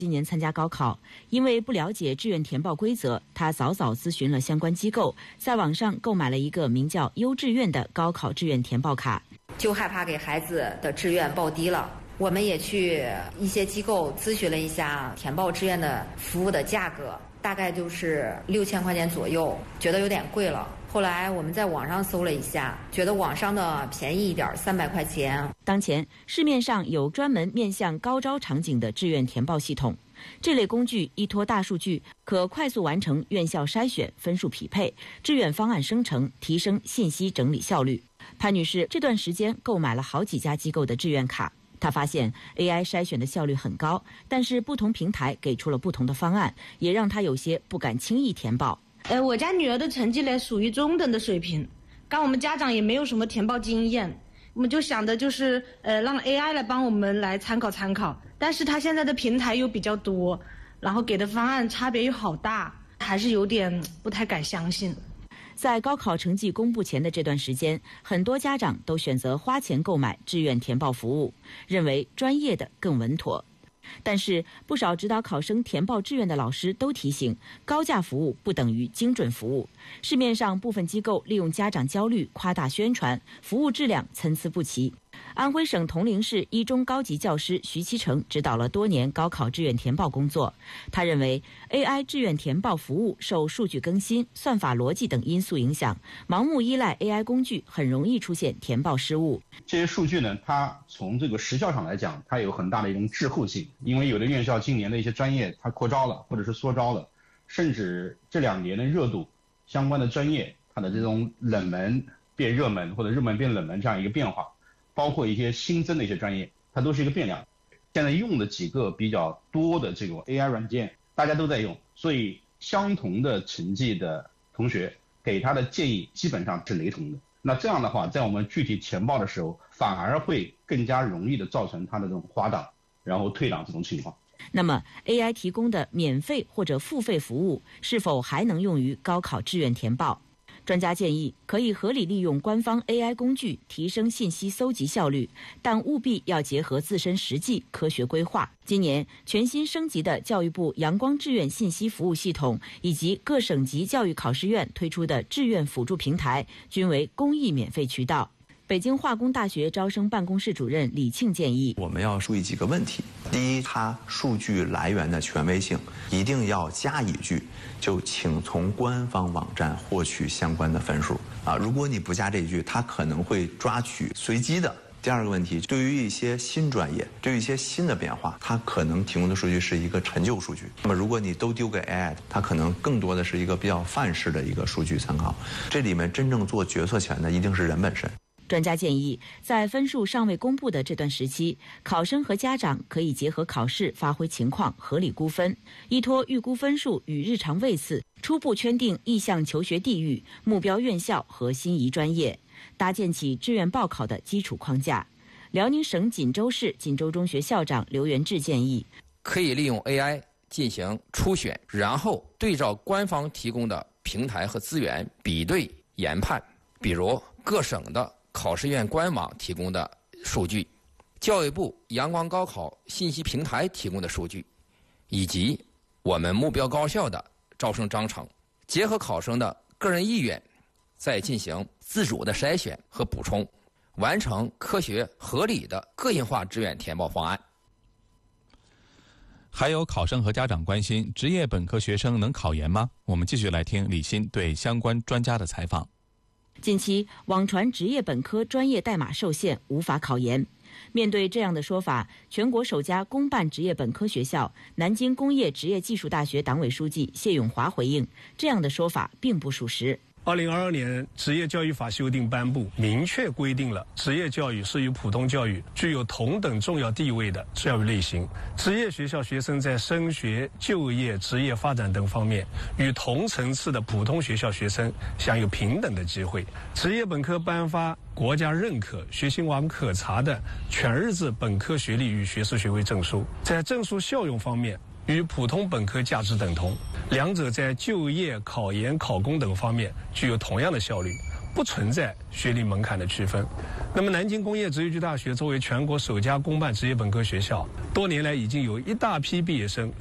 今年参加高考，因为不了解志愿填报规则，他早早咨询了相关机构，在网上购买了一个名叫优志愿的高考志愿填报卡。 就害怕给孩子的志愿报低了，我们也去一些机构咨询了一下填报志愿的服务的价格，大概就是6000块钱左右，觉得有点贵了。后来我们在网上搜了一下，觉得网上的便宜一点，300块钱。 当前市面上有专门面向高招场景的志愿填报系统，这类工具依托大数据，可快速完成院校筛选、分数匹配、志愿方案生成，提升信息整理效率。潘女士这段时间购买了好几家机构的志愿卡，她发现 AI 筛选的效率很高，但是不同平台给出了不同的方案，也让她有些不敢轻易填报。 我家女儿的成绩呢属于中等的水平，刚我们家长也没有什么填报经验，我们就想的就是让 AI 来帮我们来参考参考，但是它现在的平台又比较多，然后给的方案差别又好大，还是有点不太敢相信。 在高考成绩公布前的这段时间，很多家长都选择花钱购买志愿填报服务，认为专业的更稳妥。但是不少指导考生填报志愿的老师都提醒，高价服务不等于精准服务。市面上部分机构利用家长焦虑夸大宣传，服务质量参差不齐。安徽省铜陵市一中高级教师徐其成指导了多年高考志愿填报工作。他认为 AI 志愿填报服务受数据更新、算法逻辑等因素影响，盲目依赖 AI 工具很容易出现填报失误。 这些数据呢，它从这个时效上来讲，它有很大的一种滞后性，因为有的院校今年的一些专业它扩招了，或者是缩招了，甚至这2年的热度相关的专业它的这种冷门变热门或者热门变冷门这样一个变化，包括一些新增的一些专业，它都是一个变量。现在用的几个比较多的这种 AI 软件大家都在用，所以相同的成绩的同学给他的建议基本上是雷同的。那这样的话，在我们具体填报的时候，反而会更加容易的造成他的这种滑档然后退档这种情况。 那么 AI 提供的免费或者付费服务是否还能用于高考志愿填报？专家建议可以合理利用官方 AI 工具提升信息搜集效率，但务必要结合自身实际科学规划。今年全新升级的教育部阳光志愿信息服务系统以及各省级教育考试院推出的志愿辅助平台均为公益免费渠道。北京化工大学招生办公室主任李庆建议， 我们要注意几个问题。第一，它数据来源的权威性一定要加一句，就请从官方网站获取相关的分数啊。如果你不加这一句，它可能会抓取随机的。第二个问题，对于一些新专业，对于一些新的变化，它可能提供的数据是一个陈旧数据。那么如果你都丢给 AI， 它可能更多的是一个比较范式的一个数据参考。这里面真正做决策权的一定是人本身。 专家建议，在分数尚未公布的这段时期，考生和家长可以结合考试发挥情况，合理估分，依托预估分数与日常位次，初步圈定意向求学地域、目标院校和心仪专业，搭建起志愿报考的基础框架。辽宁省锦州市锦州中学校长刘元志建议， 可以利用 AI 进行初选，然后对照官方提供的平台和资源比对研判，比如各省的考试院官网提供的数据，教育部阳光高考信息平台提供的数据，以及我们目标高校的招生章程，结合考生的个人意愿，再进行自主的筛选和补充，完成科学合理的个性化志愿填报方案。 还有考生和家长关心，职业本科学生能考研吗？我们继续来听李欣对相关专家的采访。 近期网传职业本科专业代码受限，无法考研。面对这样的说法，全国首家公办职业本科学校南京工业职业技术大学党委书记谢永华回应，这样的说法并不属实。 2022年职业教育法修订颁布，明确规定了职业教育是与普通教育具有同等重要地位的教育类型。职业学校学生在升学、就业、职业发展等方面，与同层次的普通学校学生享有平等的机会。职业本科颁发国家认可、学信网可查的全日制本科学历与学士学位证书，在证书效用方面与普通本科价值等同，两者在就业、考研、考公等方面具有同样的效率，不存在学历门槛的区分。 那么南京工业职业技术大学作为全国首家公办职业本科学校，多年来已经有一大批毕业生